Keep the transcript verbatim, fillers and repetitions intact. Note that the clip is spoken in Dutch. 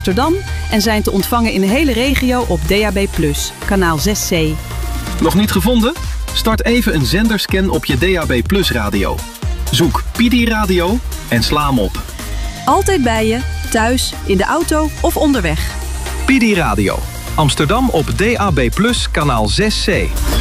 Amsterdam en zijn te ontvangen in de hele regio op D A B plus, kanaal zes C. Nog niet gevonden? Start even een zenderscan op je D A B plus radio. Zoek P D Radio en sla hem op. Altijd bij je, thuis, in de auto of onderweg. P D Radio. Amsterdam op D A B plus, kanaal zes C.